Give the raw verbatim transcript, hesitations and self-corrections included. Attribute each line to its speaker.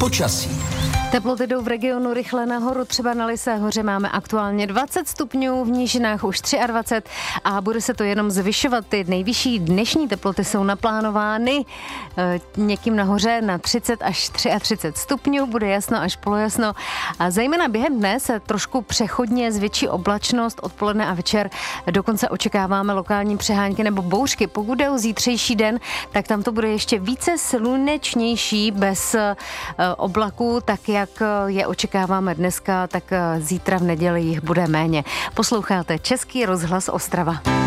Speaker 1: Počasí.
Speaker 2: Teploty jdou v regionu rychle nahoru, třeba na Lysé hoře máme aktuálně dvacet stupňů, v nížinách už dvacet tři a bude se to jenom zvyšovat. Ty nejvyšší dnešní teploty jsou naplánovány e, někým nahoře na třicet až třicet tři stupňů, bude jasno až polojasno a zejména během dne se trošku přechodně zvětší oblačnost, odpoledne a večer dokonce očekáváme lokální přehánky nebo bouřky. Pokud jde o zítřejší den, tak tam to bude ještě více slunečnější bez e, oblaků, tak jak je očekáváme dneska, tak zítra v neděli jich bude méně. Posloucháte Český rozhlas Ostrava.